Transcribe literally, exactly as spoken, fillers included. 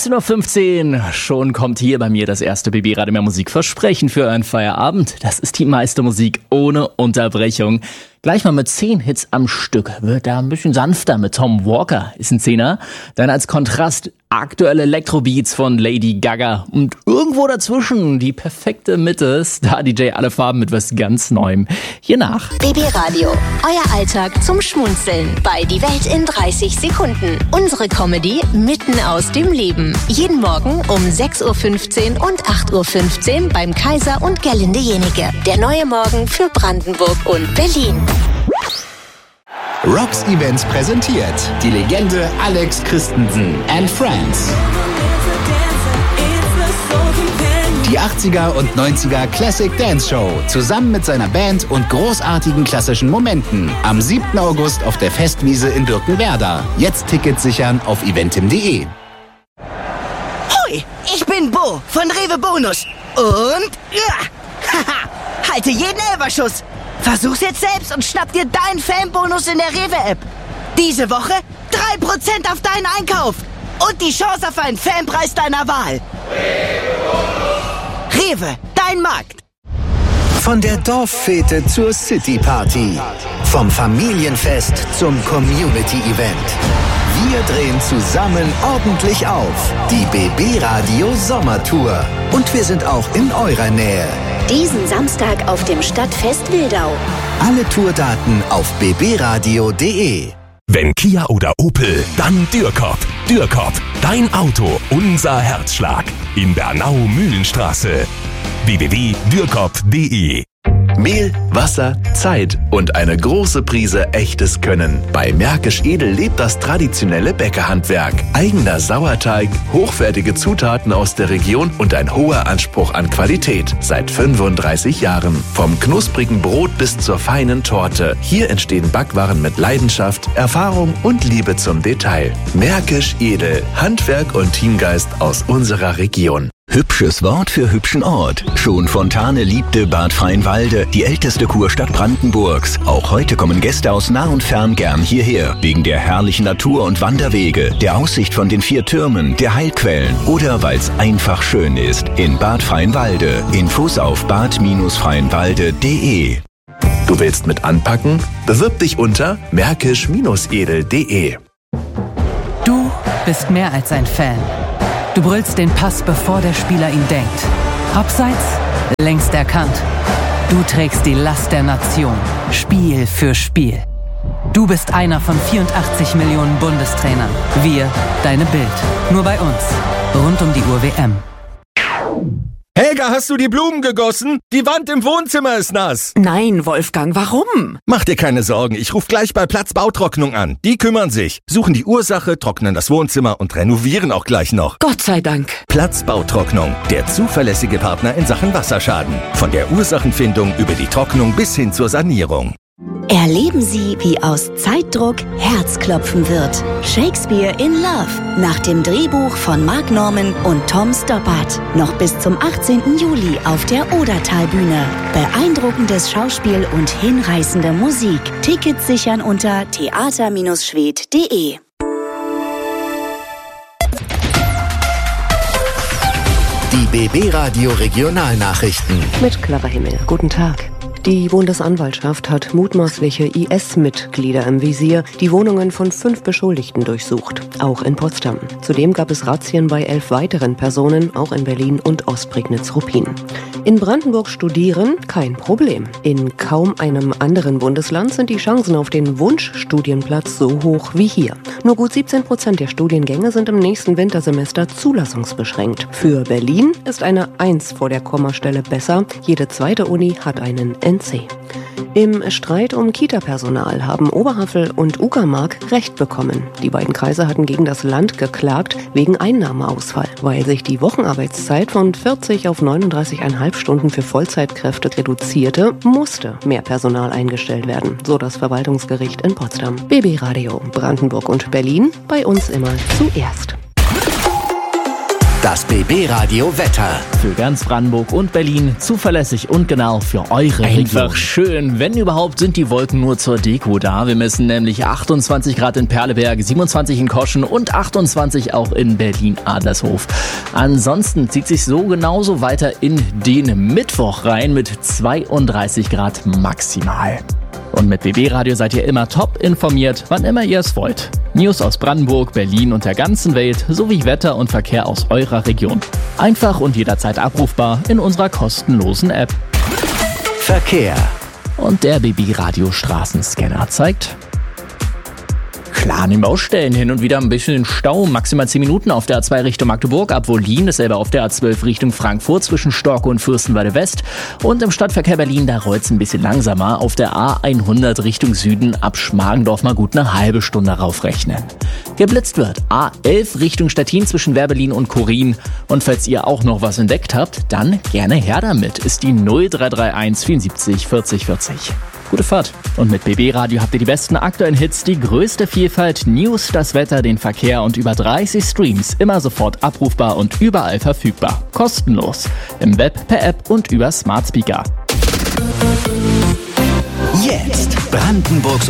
sechzehn Uhr fünfzehn, schon kommt hier bei mir das erste B B Radio Mehr Musik Versprechen für euren Feierabend. Das ist die meiste Musik ohne Unterbrechung. Gleich mal mit zehn Hits am Stück. Wird da ein bisschen sanfter mit Tom Walker, ist ein Zehner. Dann als Kontrast aktuelle Elektrobeats von Lady Gaga. Und irgendwo dazwischen die perfekte Mitte, Star D J alle Farben mit was ganz Neuem. Hier nach. B B Radio, euer Alltag zum Schmunzeln bei Die Welt in dreißig Sekunden. Unsere Comedy mitten aus dem Leben. Jeden Morgen um sechs Uhr fünfzehn und acht Uhr fünfzehn beim Kaiser und Gerlinde Jenike. Der neue Morgen für Brandenburg und Berlin. Rocks Events präsentiert die Legende Alex Christensen and Friends. Die achtziger und neunziger Classic Dance Show zusammen mit seiner Band und großartigen klassischen Momenten am siebten August auf der Festwiese in Birkenwerder. Jetzt Tickets sichern auf eventim punkt de. Hoi, ich bin Bo von Rewe Bonus und ja, haha, halte jeden Elferschuss. Versuch's jetzt selbst und schnapp dir deinen Fanbonus in der Rewe-App. Diese Woche drei Prozent auf deinen Einkauf und die Chance auf einen Fanpreis deiner Wahl. Rewe, dein Markt. Von der Dorffete zur City-Party. Vom Familienfest zum Community-Event. Wir drehen zusammen ordentlich auf. Die B B Radio Sommertour. Und wir sind auch in eurer Nähe. Diesen Samstag auf dem Stadtfest Wildau. Alle Tourdaten auf b b radio punkt de. Wenn Kia oder Opel, dann Dürkop. Dürkop, dein Auto, unser Herzschlag. In Bernau-Mühlenstraße. w w w punkt dürkop punkt de. Mehl, Wasser, Zeit und eine große Prise echtes Können. Bei Märkisch Edel lebt das traditionelle Bäckerhandwerk. Eigener Sauerteig, hochwertige Zutaten aus der Region und ein hoher Anspruch an Qualität. Seit fünfunddreißig Jahren. Vom knusprigen Brot bis zur feinen Torte. Hier entstehen Backwaren mit Leidenschaft, Erfahrung und Liebe zum Detail. Märkisch Edel. Handwerk und Teamgeist aus unserer Region. Hübsches Wort für hübschen Ort. Schon Fontane liebte Bad Freienwalde, die älteste Kurstadt Brandenburgs. Auch heute kommen Gäste aus nah und fern gern hierher. Wegen der herrlichen Natur und Wanderwege, der Aussicht von den vier Türmen, der Heilquellen oder weil es einfach schön ist. In Bad Freienwalde. Infos auf bad freienwalde punkt de. Du willst mit anpacken? Bewirb dich unter märkisch edel punkt de. Du bist mehr als ein Fan. Du brüllst den Pass, bevor der Spieler ihn denkt. Abseits? Längst erkannt. Du trägst die Last der Nation. Spiel für Spiel. Du bist einer von vierundachtzig Millionen Bundestrainern. Wir, deine Bild. Nur bei uns. Rund um die Uhr W M. Helga, hast du die Blumen gegossen? Die Wand im Wohnzimmer ist nass. Nein, Wolfgang, warum? Mach dir keine Sorgen, ich rufe gleich bei Platz Bautrocknung an. Die kümmern sich, suchen die Ursache, trocknen das Wohnzimmer und renovieren auch gleich noch. Gott sei Dank. Platz Bautrocknung, der zuverlässige Partner in Sachen Wasserschaden. Von der Ursachenfindung über die Trocknung bis hin zur Sanierung. Erleben Sie, wie aus Zeitdruck Herzklopfen wird. Shakespeare in Love nach dem Drehbuch von Mark Norman und Tom Stoppard. Noch bis zum achtzehnten Juli auf der Odertalbühne. Beeindruckendes Schauspiel und hinreißende Musik. Tickets sichern unter theater schwed punkt de. Die B B Radio Regionalnachrichten. Mit Clara Himmel. Guten Tag. Die Bundesanwaltschaft hat mutmaßliche I S-Mitglieder im Visier, die Wohnungen von fünf Beschuldigten durchsucht, auch in Potsdam. Zudem gab es Razzien bei elf weiteren Personen, auch in Berlin und Ostprignitz-Ruppin. In Brandenburg studieren, kein Problem. In kaum einem anderen Bundesland sind die Chancen auf den Wunschstudienplatz so hoch wie hier. Nur gut siebzehn Prozent der Studiengänge sind im nächsten Wintersemester zulassungsbeschränkt. Für Berlin ist eine eins vor der Kommastelle besser. Jede zweite Uni hat einen N C. Im Streit um Kita-Personal haben Oberhavel und Uckermark Recht bekommen. Die beiden Kreise hatten gegen das Land geklagt wegen Einnahmeausfall. Weil sich die Wochenarbeitszeit von vierzig auf neununddreißig Komma fünf Stunden für Vollzeitkräfte reduzierte, musste mehr Personal eingestellt werden, so das Verwaltungsgericht in Potsdam. B B Radio Brandenburg und Berlin, bei uns immer zuerst. Das B B-Radio Wetter. Für ganz Brandenburg und Berlin zuverlässig und genau für eure Region. Einfach schön. Wenn überhaupt, sind die Wolken nur zur Deko da. Wir messen nämlich achtundzwanzig Grad in Perleberg, siebenundzwanzig in Koschen und achtundzwanzig auch in Berlin-Adlershof. Ansonsten zieht sich so genauso weiter in den Mittwoch rein mit zweiunddreißig Grad maximal. Und mit B B-Radio seid ihr immer top informiert, wann immer ihr es wollt. News aus Brandenburg, Berlin und der ganzen Welt sowie Wetter und Verkehr aus eurer Region. Einfach und jederzeit abrufbar in unserer kostenlosen App. Verkehr. Und der B B-Radio Straßenscanner zeigt... Klar, an den Baustellen hin und wieder ein bisschen Stau, maximal zehn Minuten auf der A zwei Richtung Magdeburg, ab Wollin, dasselbe auf der A zwölf Richtung Frankfurt zwischen Storke und Fürstenwalde West und im Stadtverkehr Berlin, da rollt's ein bisschen langsamer, auf der A hundert Richtung Süden ab Schmargendorf mal gut eine halbe Stunde raufrechnen. Geblitzt wird A elf Richtung Stettin zwischen Werbelin und Korin und falls ihr auch noch was entdeckt habt, dann gerne her damit, ist die null drei drei eins vierundsiebzig vierzig vierzig. Gute Fahrt. Und mit B B-Radio habt ihr die besten aktuellen Hits, die größte Vielfalt, News, das Wetter, den Verkehr und über dreißig Streams immer sofort abrufbar und überall verfügbar. Kostenlos. Im Web, per App und über Smart Speaker. Jetzt Brandenburgs